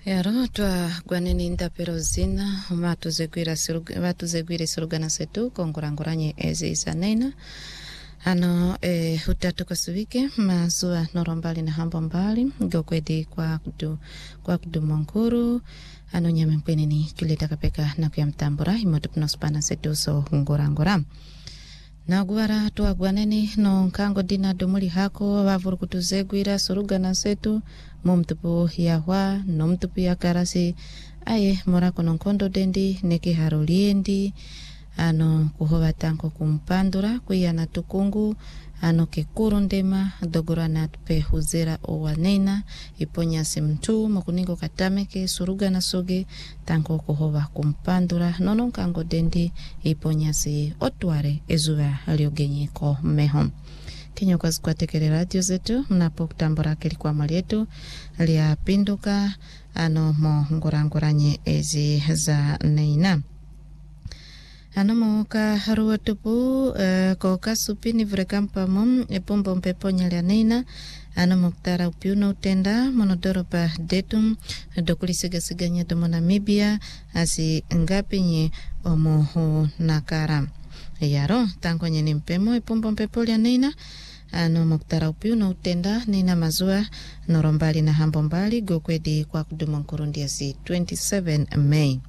Yaro twa gwaneni ndapero zina watuzegwire surugana setu kongorangoranye eze isanena ano hutatu kasubike mazua norombali na hambo mbali gokwedi kwa kudu mwankuru ano nyame mpweneni kileta kapeka na kuya mtambura himotu pnospana setu so ngorangora na guara tuwa gwaneni no nkango dina domuli hako wavuru kutuzegwira surugana setu mumtupu yahwa no mtupu ya karasi aye morako nonkondo dendi neki haroliendi ano kuhova tanko kumpandura kuyana tukungu ano kekuru ndema dogora na tupe huzera owanena iponya simtu mokuningo katameke suruga na soge tanko kuhova kumpandura nono nkango dendi iponya si otuare ezuwa aliogenye ko meho Kinyo kwa sikuatekele radio zetu mnapo kutambura kilikuwa malietu lia pinduka ano mo ngorangoranye ezi za neina ano mo ka haruwa tupu koka supini vrekampa mom epumbo mpepo nyalia neina ano mo kutara upiuna utenda monodoro pa detum dokulisigasiganya domo Namibia asi ngapi nye omoho nakara yaro tanko nye nimpemo epumbo mpepo lia neina ano muktara upiu na utenda nina mazua norombali na hambo mbali gokwedi kwa kudumu nkurundia si 27 Mei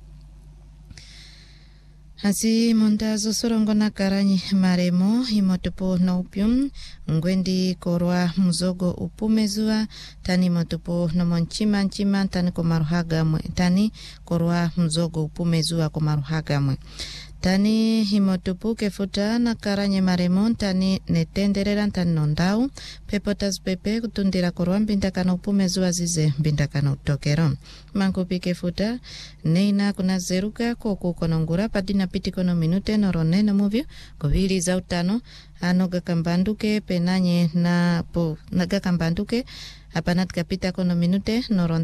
hasi mondazo sorongo na karanyi maremo himotupo na upium ngwendi korwa mzogo upumezua tani motupo na monchima nchima tani komaruhaga mwe tani korwa mzogo upumezua komaruhaga mwe tani himotupu kefuta na karanye maremon tani netenderera tani nondau pepotas pepe kutundira korwa mbindakana upumezua zize mbindakana utokero mankupi kefuta neina kuna zeruka koku konongura padina piti kono minute norone na movie kovili za utano ano gakambanduke penanye na gakambanduke apanat kapita kono minute noron